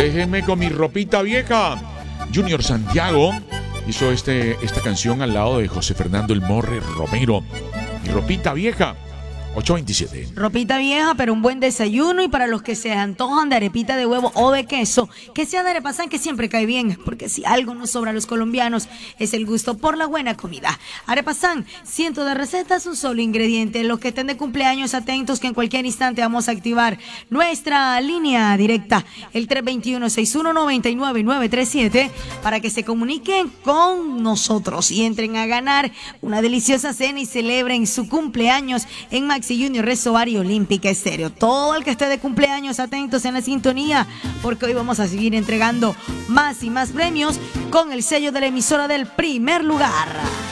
Déjenme con mi ropita vieja. Junior Santiago hizo esta canción al lado de José Fernando El Morre Romero. Mi ropita vieja. 8:27. Ropita vieja, pero un buen desayuno. Y para los que se antojan de arepita de huevo o de queso, que sea de Arepasán, que siempre cae bien. Porque si algo nos sobra a los colombianos, es el gusto por la buena comida. Arepasán, cientos de recetas, un solo ingrediente. Los que estén de cumpleaños, atentos que en cualquier instante vamos a activar nuestra línea directa, el 321-6199937, para que se comuniquen con nosotros y entren a ganar una deliciosa cena y celebren su cumpleaños en Maxi Junior Resort y Olímpica Estéreo. Todo el que esté de cumpleaños, atentos en la sintonía, porque hoy vamos a seguir entregando más y más premios con el sello de la emisora del primer lugar.